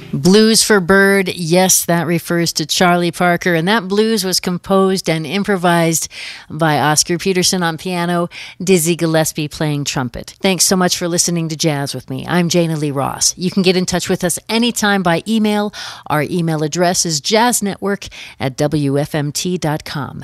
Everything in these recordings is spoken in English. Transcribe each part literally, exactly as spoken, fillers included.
Blues for Bird, yes, that refers to Charlie Parker, and that blues was composed and improvised by Oscar Peterson on piano, Dizzy Gillespie playing trumpet. Thanks so much for listening to Jazz with me. I'm Jana Lee Ross. You can get in touch with us anytime by email. Our email address is jazznetwork at w f m t dot com.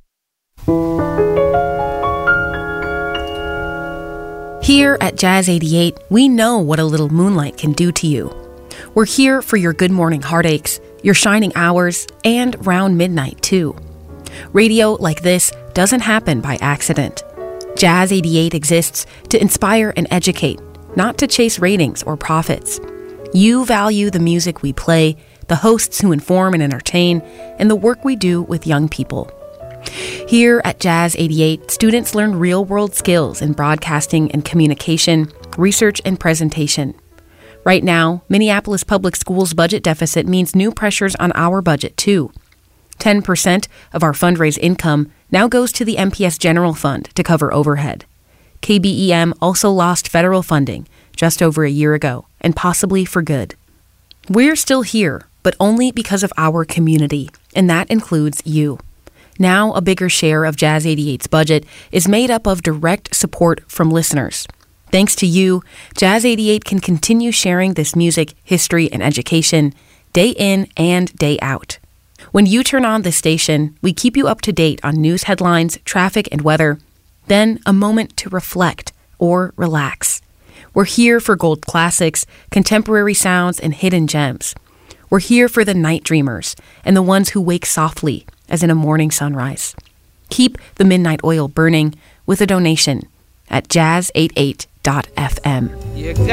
Here at Jazz eighty-eight, we know what a little moonlight can do to you. We're here for your good morning heartaches, your shining hours, and round midnight, too. Radio like this doesn't happen by accident. Jazz eighty-eight exists to inspire and educate, not to chase ratings or profits. You value the music we play, the hosts who inform and entertain, and the work we do with young people. Here at Jazz eighty-eight, students learn real-world skills in broadcasting and communication, research and presentation. Right now, Minneapolis Public Schools' budget deficit means new pressures on our budget, too. ten percent of our fundraise income now goes to the M P S General Fund to cover overhead. K B E M also lost federal funding just over a year ago, and possibly for good. We're still here, but only because of our community, and that includes you. Now, a bigger share of Jazz eighty-eight's budget is made up of direct support from listeners. Thanks to you, Jazz eighty-eight can continue sharing this music, history, and education day in and day out. When you turn on this station, we keep you up to date on news headlines, traffic, and weather. Then a moment to reflect or relax. We're here for gold classics, contemporary sounds, and hidden gems. We're here for the night dreamers and the ones who wake softly as in a morning sunrise. Keep the midnight oil burning with a donation at jazz eighty-eight dot f m.